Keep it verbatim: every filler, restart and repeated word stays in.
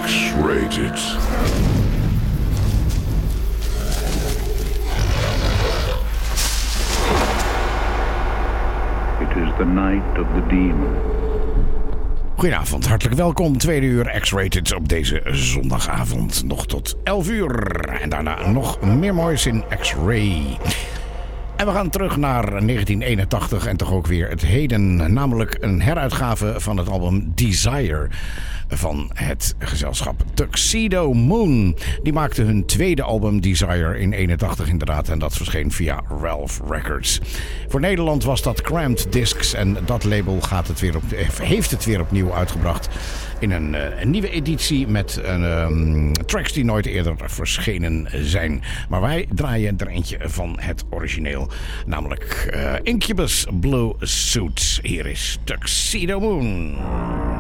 X-Rated. It is the night of the demon. Goedenavond, hartelijk welkom. Tweede uur X-Rated op deze zondagavond. Nog tot elf uur. En daarna nog meer moois in X-Ray. En we gaan terug naar negentien eenentachtig en toch ook weer het heden. Namelijk een heruitgave van het album Desire van het gezelschap Tuxedo Moon. Die maakte hun tweede album Desire in eenentachtig inderdaad. En dat verscheen via Ralph Records. Voor Nederland was dat Cramped Discs. En dat label gaat het weer op, heeft het weer opnieuw uitgebracht. In een, een nieuwe editie met um, tracks die nooit eerder verschenen zijn. Maar wij draaien er eentje van het origineel. Namelijk uh, Incubus Blue Suit. Hier is Tuxedo Moon.